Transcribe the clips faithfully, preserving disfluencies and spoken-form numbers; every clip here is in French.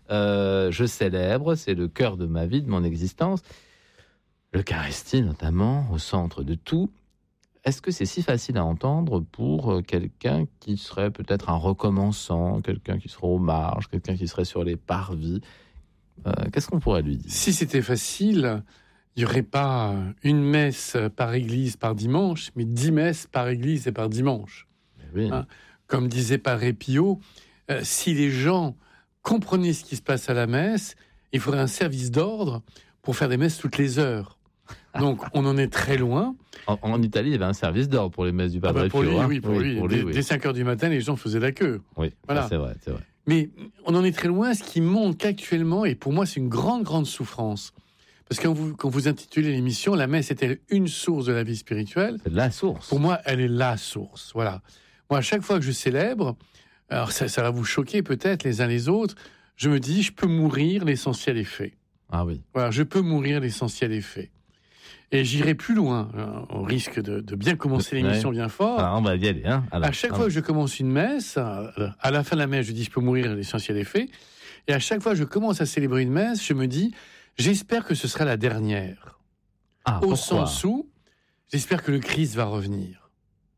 euh, je célèbre, c'est le cœur de ma vie, de mon existence. L'Eucharistie notamment, au centre de tout. Est-ce que c'est si facile à entendre pour quelqu'un qui serait peut-être un recommençant, quelqu'un qui serait aux marges, quelqu'un qui serait sur les parvis? euh, Qu'est-ce qu'on pourrait lui dire? Si c'était facile, il n'y aurait pas une messe par église par dimanche, mais dix messes par église et par dimanche. Oui. Hein, comme disait Padre Pio, euh, si les gens comprenaient ce qui se passe à la messe, il faudrait un service d'ordre pour faire des messes toutes les heures. Donc, on en est très loin. En, en Italie, il y avait un service d'ordre pour les messes du Padre ah bah pour Pio. lui, hein. oui, pour oui, lui. Pour lui dès, oui. dès cinq heures du matin, les gens faisaient la queue. Oui, voilà. Ça, c'est vrai, c'est vrai. Mais on en est très loin. Ce qui montre qu'actuellement, et pour moi, c'est une grande, grande souffrance. Parce que quand vous, quand vous intitulez l'émission, la messe est-elle une source de la vie spirituelle? C'est la source. Pour moi, elle est la source. Voilà. Moi, à chaque fois que je célèbre, alors ça, ça va vous choquer peut-être les uns les autres, je me dis, je peux mourir, l'essentiel est fait. Ah oui. Voilà, je peux mourir, l'essentiel est fait. Et j'irai plus loin, hein, au risque de, de bien commencer l'émission ouais. bien fort. Alors, on va y aller. Hein Alors, à chaque hein. fois que je commence une messe, à la fin de la messe, je dis, je peux mourir, l'essentiel est fait. Et à chaque fois que je commence à célébrer une messe, je me dis, j'espère que ce sera la dernière. Ah, au pourquoi? sens où, j'espère que le Christ va revenir.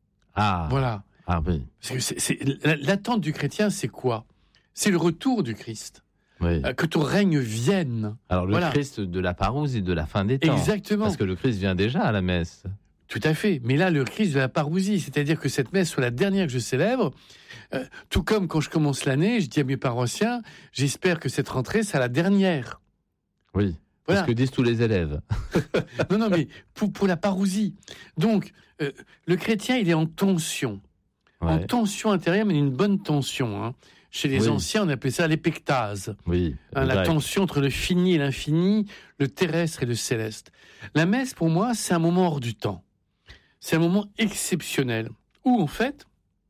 Ah. Voilà. Ah oui. Parce que c'est, c'est, l'attente du chrétien, c'est quoi? C'est le retour du Christ. Oui. Que ton règne vienne. Alors le voilà. Christ de la parousie, de la fin des temps. Exactement. Parce que le Christ vient déjà à la messe. Tout à fait. Mais là, le Christ de la parousie, c'est-à-dire que cette messe soit la dernière que je célèbre, euh, tout comme quand je commence l'année, je dis à mes paroissiens, j'espère que cette rentrée sera la dernière. Oui. Voilà. C'est ce que disent tous les élèves. non, non, mais pour, pour la parousie. Donc, euh, le chrétien, il est en tension. Ouais. En tension intérieure, mais une bonne tension, hein. Chez les oui. anciens, on appelait ça l'épectase. Oui, hein, la tension entre le fini et l'infini, le terrestre et le céleste. La messe, pour moi, c'est un moment hors du temps. C'est un moment exceptionnel où, en fait,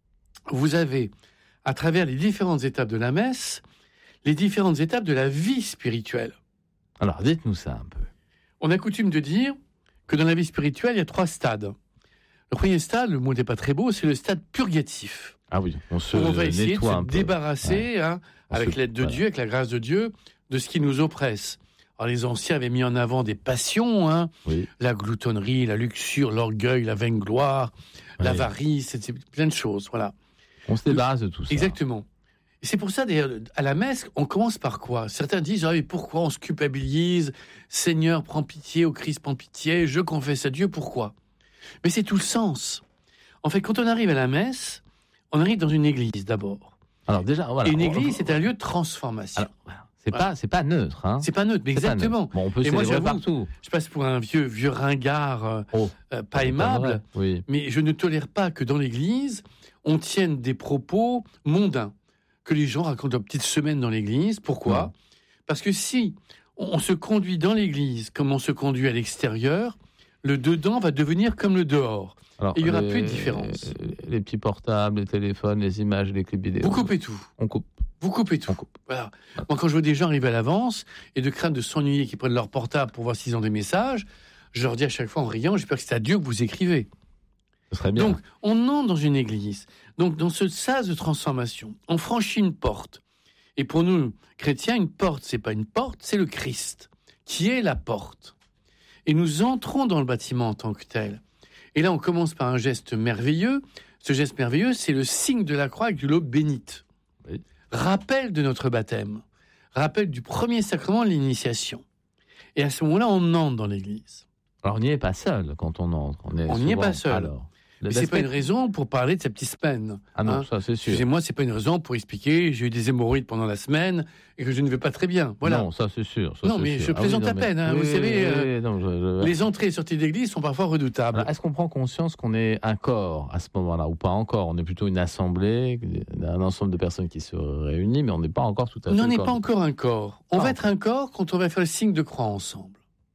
vous avez, à travers les différentes étapes de la messe, les différentes étapes de la vie spirituelle. Alors, dites-nous ça un peu. On a coutume de dire que dans la vie spirituelle, il y a trois stades. Le premier stade, le mot n'est pas très beau, c'est le stade purgatif. Ah oui, on se on va essayer de se peu. débarrasser, ouais. hein, avec se... l'aide de voilà. Dieu, avec la grâce de Dieu, de ce qui nous oppresse. Alors les anciens avaient mis en avant des passions, hein, oui. la gloutonnerie, la luxure, l'orgueil, la vaingloire, oui. l'avarice, c'est plein de choses, voilà. On se débarrasse de tout ça. Exactement. Et c'est pour ça, d'ailleurs, à la messe, on commence par quoi? Certains disent, ah, mais pourquoi on se culpabilise? Seigneur, prends pitié, au Christ, prends pitié, je confesse à Dieu, pourquoi? Mais c'est tout le sens. En fait, quand on arrive à la messe, on arrive dans une église d'abord. Alors déjà, voilà. Et une église, c'est un lieu de transformation. Alors, voilà. C'est voilà. pas, c'est pas neutre, hein. C'est pas neutre, mais exactement. Neutre. Bon, on peut et moi, j'avoue, partout. Je passe pour un vieux, vieux ringard, euh, oh, euh, pas aimable, oui. mais je ne tolère pas que dans l'église, on tienne des propos mondains, que les gens racontent leur petite semaine dans l'église. Pourquoi? mmh. Parce que si on, on se conduit dans l'église comme on se conduit à l'extérieur, le dedans va devenir comme le dehors. Alors, et il n'y aura les, plus de différence. Les petits portables, les téléphones, les images, les clips vidéo. Vous coupez tout. On coupe. Vous coupez tout. On coupe. Voilà. Moi, quand je vois des gens arriver à l'avance et de crainte de s'ennuyer qu'ils prennent leur portable pour voir s'ils ont des messages, je leur dis à chaque fois en riant, j'espère que c'est à Dieu que vous écrivez. Ce serait bien. Donc, on entre dans une église. Donc, dans ce sas de transformation, on franchit une porte. Et pour nous, chrétiens, une porte, c'est pas une porte, c'est le Christ, qui est la porte. Et nous entrons dans le bâtiment en tant que tel. Et là, on commence par un geste merveilleux. Ce geste merveilleux, c'est le signe de la croix avec de l'eau bénite. Oui. Rappel de notre baptême. Rappel du premier sacrement de l'initiation. Et à ce moment-là, on entre dans l'église. Alors, on n'y est pas seul quand on entre. On n'y est pas seul. Alors, mais c'est pas une raison pour parler de sa petite semaine. Ah non, hein. ça c'est sûr. Excusez-moi, c'est pas une raison pour expliquer j'ai eu des hémorroïdes pendant la semaine et que je ne vais pas très bien. Voilà. Non, ça c'est sûr. Ça, non, c'est mais sûr. je plaisante ah, oui, non, à peine. Hein, mais... vous oui, savez, oui, euh, non, je, je... les entrées et sorties d'église sont parfois redoutables. Alors, est-ce qu'on prend conscience qu'on est un corps à ce moment-là ou pas encore? On est plutôt une assemblée, un ensemble de personnes qui se réunissent, mais on n'est pas encore tout à fait. On n'est pas encore un corps. On ah, va être un corps quand on va faire le signe de croix ensemble.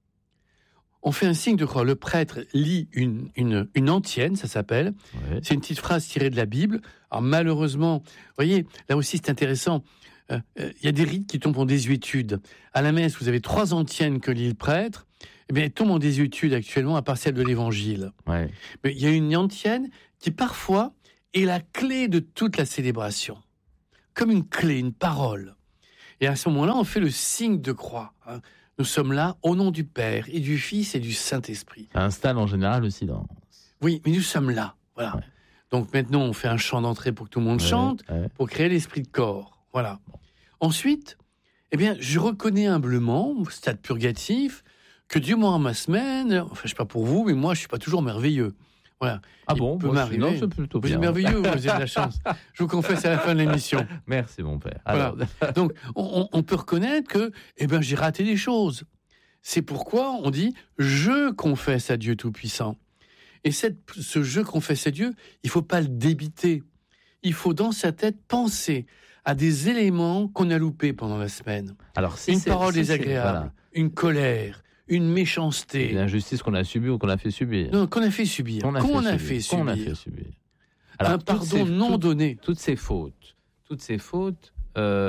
On fait un signe de croix. Le prêtre lit une, une, une antienne, ça s'appelle. Ouais. C'est une petite phrase tirée de la Bible. Alors malheureusement, vous voyez, là aussi c'est intéressant. Il euh, euh, y a des rites qui tombent en désuétude. À la messe, vous avez trois antiennes que lit le prêtre. Eh bien, elles tombent en désuétude actuellement à part celle de l'Évangile. Ouais. Mais il y a une antienne qui parfois est la clé de toute la célébration. Comme une clé, une parole. Et à ce moment-là, on fait le signe de croix. Hein. Nous sommes là au nom du Père et du Fils et du Saint-Esprit. Ça installe en général le silence. Oui, mais nous sommes là. Voilà. Ouais. Donc maintenant, on fait un chant d'entrée pour que tout le monde ouais, chante, ouais. pour créer l'esprit de corps. Voilà. Bon. Ensuite, eh bien, je reconnais humblement, au stade purgatif, que Dieu, moi, en ma semaine, enfin, je ne sais pas pour vous, mais moi, je ne suis pas toujours merveilleux. Voilà. Ah Il bon, peut moi, m'arriver. Non, c'est plutôt vous bien. êtes merveilleux, vous avez de la chance. Je vous confesse à la fin de l'émission. Merci, mon père. Voilà. Alors... Donc, on, on peut reconnaître que, eh ben, j'ai raté des choses. C'est pourquoi on dit « je confesse à Dieu Tout-Puissant ». Et cette, ce « je confesse à Dieu », il ne faut pas le débiter. Il faut, dans sa tête, penser à des éléments qu'on a loupés pendant la semaine. Alors, si une c'est, parole si désagréable, voilà. une colère, une méchanceté. Une injustice qu'on a subie ou qu'on a fait subir. Non, qu'on a fait subir. Qu'on a, qu'on fait, a subir. fait subir. Qu'on a fait subir. Alors, un pardon ces, non toutes, donné. Toutes ces fautes, toutes ces fautes, euh,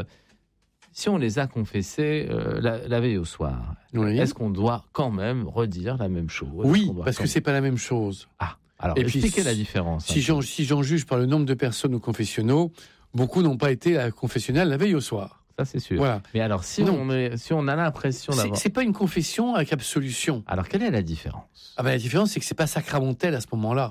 si on les a confessées euh, la, la veille au soir, oui. est-ce qu'on doit quand même redire la même chose? Oui, parce que c'est pas la même chose. Ah, alors et expliquez puis, la différence. Si j'en, si j'en juge par le nombre de personnes aux confessionnaux, beaucoup n'ont pas été à la confessionnelle la veille au soir. Ça, c'est sûr. Voilà. Mais alors, si, on, est, si on a l'impression c'est, d'avoir... C'est pas une confession avec absolution. Alors, quelle est la différence? Ah ben, la différence, c'est que c'est pas sacramentel à ce moment-là.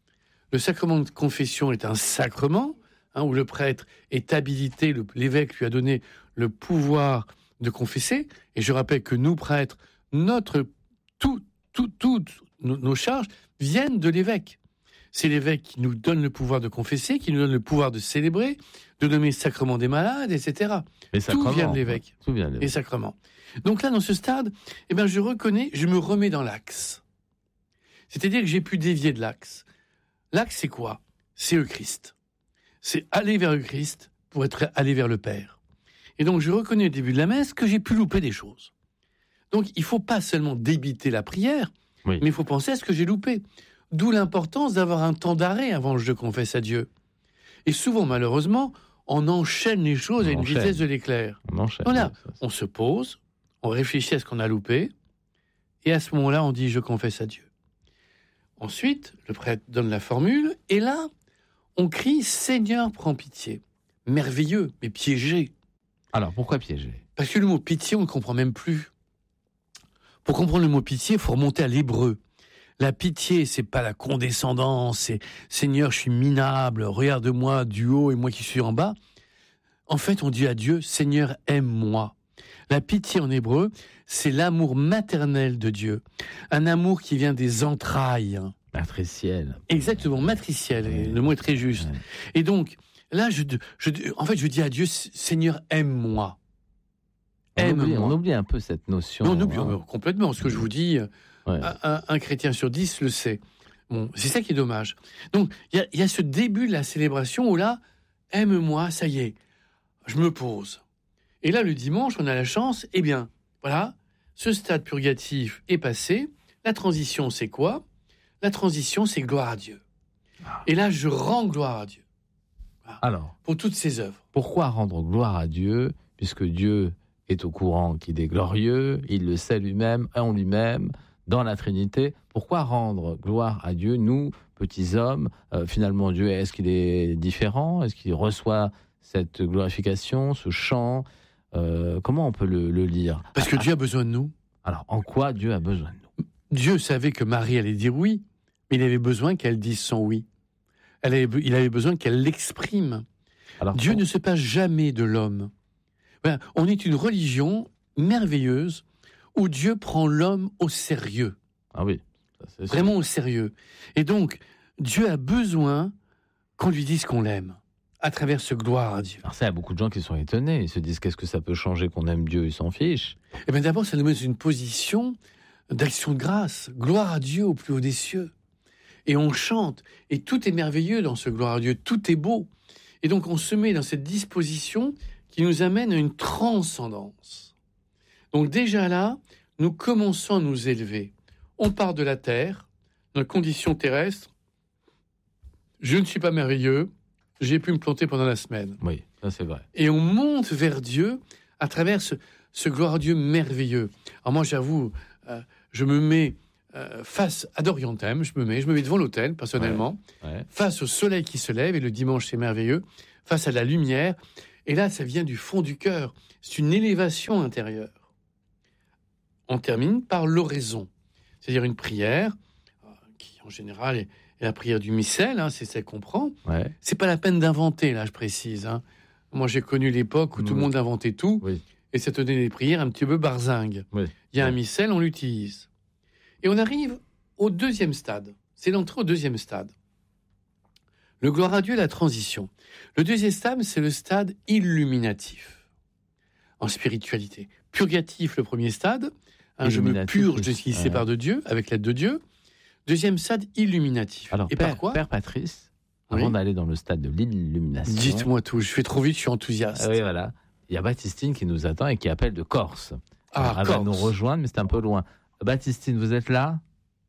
Le sacrement de confession est un sacrement, hein, où le prêtre est habilité, le, l'évêque lui a donné le pouvoir de confesser. Et je rappelle que nous, prêtres, notre, tout, tout, toutes nos, nos charges viennent de l'évêque. C'est l'évêque qui nous donne le pouvoir de confesser, qui nous donne le pouvoir de célébrer, de nommer sacrement des malades, et cetera. Les tout vient de l'évêque. Tout vient de l'évêque. Les sacrements. Donc là, dans ce stade, eh ben, je reconnais, je me remets dans l'axe. C'est-à-dire que j'ai pu dévier de l'axe. L'axe, c'est quoi? C'est le Christ. C'est aller vers le Christ pour être allé vers le Père. Et donc, je reconnais au début de la messe que j'ai pu louper des choses. Donc, il ne faut pas seulement débiter la prière, oui. mais il faut penser à ce que j'ai loupé. D'où l'importance d'avoir un temps d'arrêt avant le « je confesse à Dieu ». Et souvent, malheureusement, on enchaîne les choses on à une enchaîne. vitesse de l'éclair. On enchaîne. Voilà, on se pose, on réfléchit à ce qu'on a loupé, et à ce moment-là, on dit « je confesse à Dieu ». Ensuite, le prêtre donne la formule, et là, on crie « Seigneur, prends pitié ». Merveilleux, mais piégé. Alors, pourquoi piégé? Parce que le mot pitié, on ne comprend même plus. Pour comprendre le mot pitié, il faut remonter à l'hébreu. La pitié, c'est pas la condescendance, c'est « Seigneur, je suis minable, regarde-moi du haut et moi qui suis en bas ». En fait, on dit à Dieu « Seigneur, aime-moi ». La pitié en hébreu, c'est l'amour maternel de Dieu. Un amour qui vient des entrailles. Matriciel. Exactement, matriciel, ouais. Le mot est très juste. Ouais. Et donc, là, je, je, en fait, je dis à Dieu « Seigneur, aime-moi ». On oublie, on oublie un peu cette notion. Non, on oublie hein. complètement. Ce que je vous dis, ouais. un, un chrétien sur dix le sait. Bon, c'est ça qui est dommage. Donc, il y, y a ce début de la célébration où là, aime-moi, ça y est, je me pose. Et là, le dimanche, on a la chance, eh bien, voilà, ce stade purgatif est passé. La transition, c'est quoi? La transition, c'est gloire à Dieu. Ah. Et là, je rends gloire à Dieu. Voilà. Alors, pour toutes ses œuvres. Pourquoi rendre gloire à Dieu, puisque Dieu est au courant qu'il est glorieux, il le sait lui-même, en lui-même, dans la Trinité. Pourquoi rendre gloire à Dieu, nous, petits hommes? euh, Finalement, Dieu, est-ce qu'il est différent? Est-ce qu'il reçoit cette glorification, ce chant? euh, Comment on peut le, le lire? Parce que Dieu a besoin de nous. Alors, en quoi Dieu a besoin de nous? Dieu savait que Marie allait dire oui, mais il avait besoin qu'elle dise son oui. Elle avait, il avait besoin qu'elle l'exprime. Alors, Dieu pour... ne se passe jamais de l'homme. Voilà, on est une religion merveilleuse où Dieu prend l'homme au sérieux. Ah oui. Ça, c'est Vraiment au sérieux. Et donc, Dieu a besoin qu'on lui dise qu'on l'aime, à travers ce gloire à Dieu. Alors ça, il y a beaucoup de gens qui sont étonnés. Ils se disent, qu'est-ce que ça peut changer qu'on aime Dieu? Ils s'en fichent. Eh bien d'abord, ça nous met dans une position d'action de grâce. Gloire à Dieu au plus haut des cieux. Et on chante. Et tout est merveilleux dans ce gloire à Dieu. Tout est beau. Et donc, on se met dans cette disposition qui nous amène à une transcendance. Donc déjà là, nous commençons à nous élever. On part de la terre, notre condition terrestre. Je ne suis pas merveilleux, j'ai pu me planter pendant la semaine. Oui, ça c'est vrai. Et on monte vers Dieu à travers ce, ce gloire à Dieu merveilleux. Alors moi, j'avoue, euh, je me mets euh, face à Doriantem, je me mets, je me mets devant l'autel, personnellement, ouais, ouais. face au soleil qui se lève, et le dimanche, c'est merveilleux, face à la lumière. Et là, ça vient du fond du cœur. C'est une élévation intérieure. On termine par l'oraison, c'est-à-dire une prière qui, en général, est la prière du missel, hein, c'est celle qu'on prend. Ouais. C'est pas la peine d'inventer, là, je précise. Hein. Moi, j'ai connu l'époque où oui. tout le monde inventait tout, oui. et ça tenait des prières un petit peu barzingues. Oui. Il y a oui. un missel, on l'utilise. Et on arrive au deuxième stade. C'est l'entrée au deuxième stade. Le gloire à Dieu, la transition. Le deuxième stade, c'est le stade illuminatif. En spiritualité. Purgatif, le premier stade. Hein, je me purge de ce qui me sépare de Dieu, avec l'aide de Dieu. Deuxième stade, illuminatif. Alors, Et Père, par quoi Père Patrice, avant oui. d'aller dans le stade de l'illumination... Dites-moi tout, je fais trop vite, je suis enthousiaste. Ah oui, voilà. Il y a Baptistine qui nous attend et qui appelle de Corse. Ah, Elle Corse. va nous rejoindre, mais c'est un peu loin. Baptistine, vous êtes là ?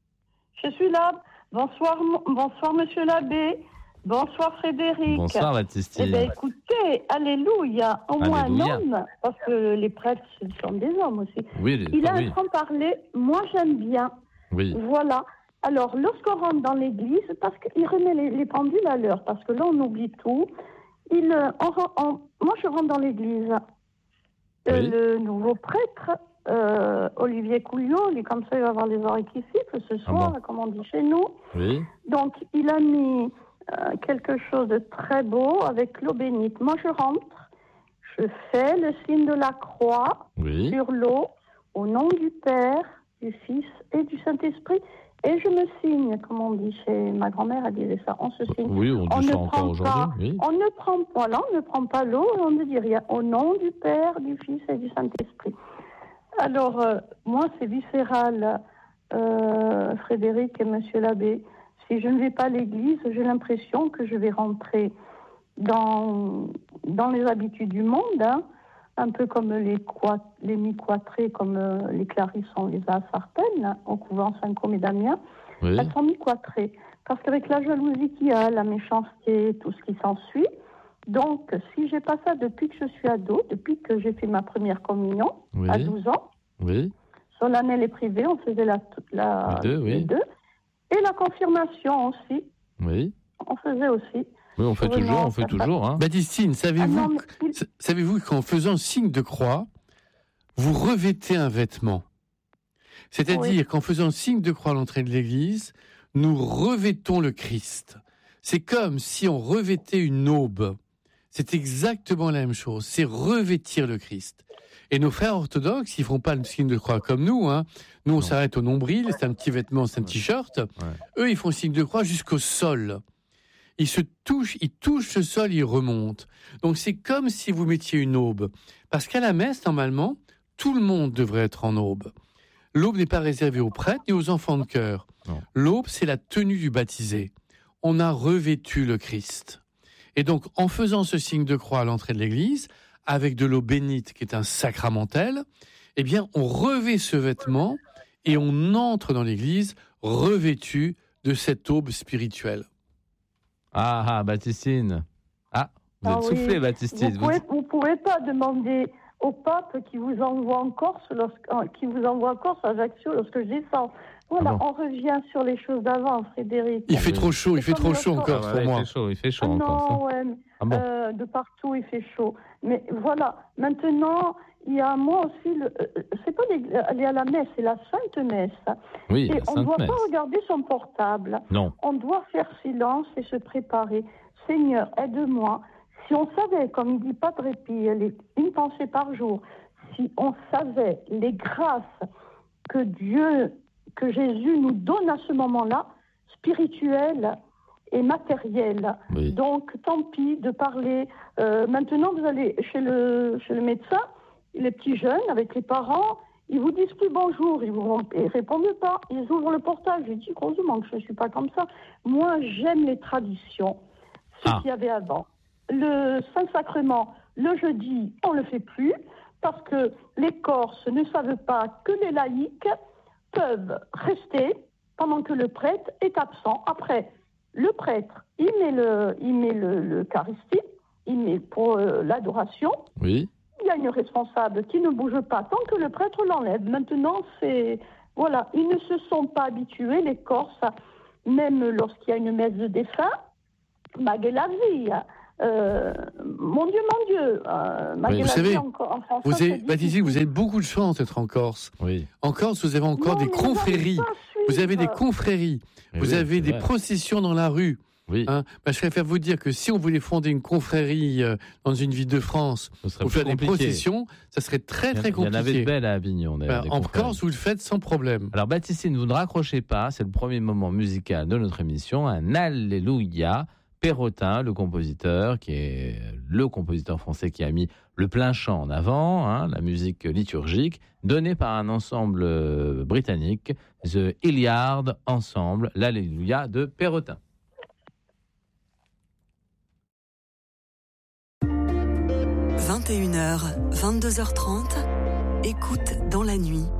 Je suis là. Bonsoir, bonsoir Monsieur l'abbé. Bonsoir Frédéric. Bonsoir Baptistine. Eh bien écoutez, alléluia, au moins alléluia. un homme, parce que les prêtres, ce sont des hommes aussi. Oui, les... Il a oui. un franc-parler, moi j'aime bien. Oui. Voilà. Alors, lorsqu'on rentre dans l'église, parce qu'il remet les, les pendules à l'heure, parce que là on oublie tout, il, on, on, moi je rentre dans l'église. Oui. Euh, le nouveau prêtre, euh, Olivier Couillot, il est comme ça, il va avoir les oreilles qui sifflent ce soir, ah bon. Comme on dit chez nous. Oui. Donc, il a mis euh, quelque chose de très beau avec l'eau bénite. Moi, je rentre, je fais le signe de la croix oui. sur l'eau, au nom du Père, du Fils et du Saint-Esprit. Et je me signe, comme on dit chez ma grand-mère, elle disait ça, on se signe. Oui, on dit on ça ne encore aujourd'hui. Oui. On ne prend pas, là, on ne prend pas l'eau, on ne dit rien. Au nom du Père, du Fils et du Saint-Esprit. Alors, euh, moi, c'est viscéral, euh, Frédéric et Monsieur l'abbé. Si je ne vais pas à l'église, j'ai l'impression que je vais rentrer dans, dans les habitudes du monde, hein, un peu comme les, les mi-quatrées, comme euh, les Clarisses, on les a à Sartène, au couvent Saint-Côme et Damien. Oui. Elles sont mi-quatrées. Parce qu'avec la jalousie qu'il y a, la méchanceté, tout ce qui s'ensuit, donc si j'ai pas ça depuis que je suis ado, depuis que j'ai fait ma première communion, oui. à douze ans, oui. solennelle et privée, on faisait la, la, les, deux, oui. les deux, et la confirmation aussi, oui. on faisait aussi. Oui, on fait Vraiment, toujours, on fait toujours. Hein. Baptistine, savez-vous, ah non, il... savez-vous qu'en faisant signe de croix, vous revêtez un vêtement. C'est-à-dire oui. qu'en faisant signe de croix à l'entrée de l'église, nous revêtons le Christ. C'est comme si on revêtait une aube. C'est exactement la même chose. C'est revêtir le Christ. Et nos frères orthodoxes, ils ne font pas le signe de croix comme nous. Hein. Nous, on non. s'arrête au nombril, c'est un petit vêtement, c'est un ouais. t-shirt. Ouais. Eux, ils font le signe de croix jusqu'au sol. Ils se touchent, ils touchent le sol, ils remontent. Donc, c'est comme si vous mettiez une aube. Parce qu'à la messe, normalement, tout le monde devrait être en aube. L'aube n'est pas réservée aux prêtres ni aux enfants de chœur. Non. L'aube, c'est la tenue du baptisé. On a revêtu le Christ. Et donc, en faisant ce signe de croix à l'entrée de l'église, avec de l'eau bénite qui est un sacramentel, eh bien, on revêt ce vêtement et on entre dans l'église revêtu de cette aube spirituelle. Ah, ah Baptistine. Ah, vous ah êtes oui. soufflé, Baptistine. Vous ne pouvez, pouvez pas demander au pape qui vous envoie en Corse, qui vous envoie en Corse à Ajaccio lorsque je descends. Voilà, ah bon. On revient sur les choses d'avant, Frédéric. Il fait trop chaud, il fait trop chaud encore ah, pour ouais, moi. Il fait chaud, il fait chaud ah, encore. Non, ouais, ah bon. euh, de partout il fait chaud. Mais voilà, maintenant, il y a moi aussi, le, euh, c'est pas aller à la messe, c'est la Sainte Messe. Oui, et la on ne doit pas regarder son portable. Non. On doit faire silence et se préparer. Seigneur, aide-moi. Si on savait, comme il dit Padre Pie, une pensée par jour, si on savait les grâces que Dieu, que Jésus nous donne à ce moment-là, spirituelles et matérielles. Oui. Donc, tant pis de parler. Euh, maintenant, vous allez chez le, chez le médecin, les petits jeunes, avec les parents, ils vous disent plus bonjour, ils vous ils répondent pas, ils ouvrent le portable. J'ai dit, heureusement que je ne suis pas comme ça. Moi, j'aime les traditions, ce ah. qu'il y avait avant. Le Saint-Sacrement, le jeudi, on ne le fait plus, parce que les Corses ne savent pas que les laïcs peuvent rester pendant que le prêtre est absent. Après, le prêtre, il met le, il met le, l'Eucharistie, il met pour euh, l'adoration. Oui. Il y a une responsable qui ne bouge pas tant que le prêtre l'enlève. Maintenant, c'est... Voilà, ils ne se sont pas habitués, les Corses, même lorsqu'il y a une messe de défunt, Mague la vie, Euh, mon Dieu, mon Dieu. Euh, oui, vous savez, en, en François, vous avez, Baptiste, vous avez beaucoup de chance d'être en Corse. Oui. En Corse, vous avez encore non, des confréries. Vous avez des confréries. Mais vous oui, avez des vrai. processions dans la rue. Oui. Hein, bah, je préfère vous dire que si on voulait fonder une confrérie euh, dans une ville de France pour faire compliqué. des processions, ça serait très très compliqué. Il y en avait de belles à Avignon. Bah, en Corse, vous le faites sans problème. Alors Baptistine, vous ne raccrochez pas, c'est le premier moment musical de notre émission, un Alléluia. Perrotin, le compositeur, qui est le compositeur français qui a mis le plein chant en avant, hein, la musique liturgique, donnée par un ensemble britannique, The Hilliard Ensemble, l'Alléluia de Perrotin. vingt et une heures, vingt-deux heures trente, écoute dans la nuit.